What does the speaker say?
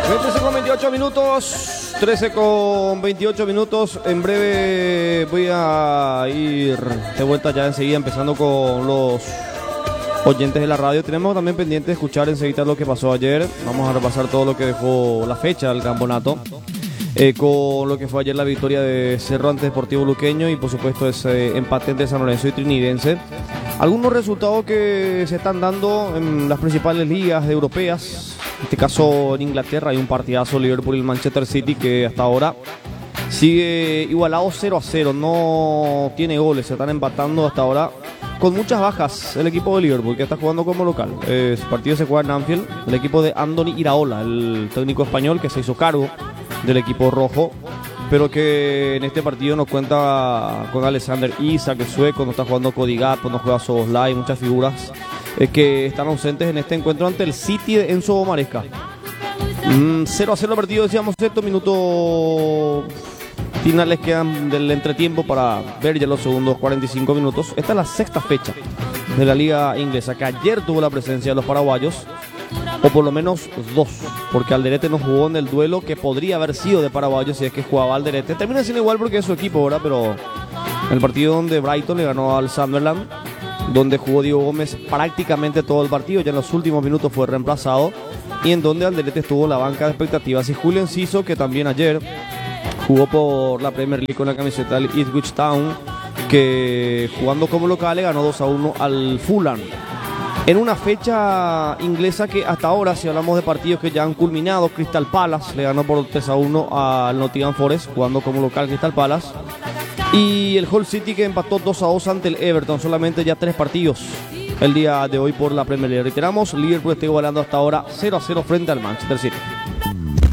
13 con 28 minutos, 13 con 28 minutos. En breve voy a ir de vuelta ya enseguida, empezando con los oyentes de la radio. Tenemos también pendiente de escuchar enseguida lo que pasó ayer. Vamos a repasar todo lo que dejó la fecha del campeonato, con lo que fue ayer la victoria de Cerro ante Deportivo Luqueño y por supuesto ese empate entre San Lorenzo y Trinidense. Algunos resultados que se están dando en las principales ligas europeas. En este caso en Inglaterra hay un partidazo, Liverpool y el Manchester City, que hasta ahora sigue igualado 0-0, no tiene goles, se están empatando hasta ahora con muchas bajas el equipo de Liverpool, que está jugando como local. El partido se juega en Anfield, el equipo de Andoni Iraola, el técnico español que se hizo cargo del equipo rojo, pero que en este partido no cuenta con Alexander Isak, el sueco, no está jugando Cody Gakpo, no juega Szoboszlai, muchas figuras que están ausentes en este encuentro ante el City de Enzo Maresca. 0-0 el partido, decíamos, estos minutos finales quedan del entretiempo para ver ya los segundos 45 minutos. Esta es la sexta fecha de la liga inglesa, que ayer tuvo la presencia de los paraguayos, o por lo menos dos, porque Alderete no jugó en el duelo que podría haber sido de paraguayos si es que jugaba Alderete. Termina siendo igual porque es su equipo, ¿verdad? Pero el partido donde Brighton le ganó al Sunderland, donde jugó Diego Gómez prácticamente todo el partido, ya en los últimos minutos fue reemplazado, y en donde Alderete estuvo en la banca de expectativas. Y Julio Enciso, que también ayer jugó por la Premier League con la camiseta del Ipswich Town, que jugando como local le ganó 2-1 al Fulham. En una fecha inglesa que hasta ahora, si hablamos de partidos que ya han culminado, Crystal Palace le ganó por 3-1 al Nottingham Forest, jugando como local Crystal Palace. Y el Hull City, que empató 2-2 ante el Everton. Solamente ya 3 partidos el día de hoy por la Premier League. Reiteramos, Liverpool está igualando hasta ahora 0-0 frente al Manchester City.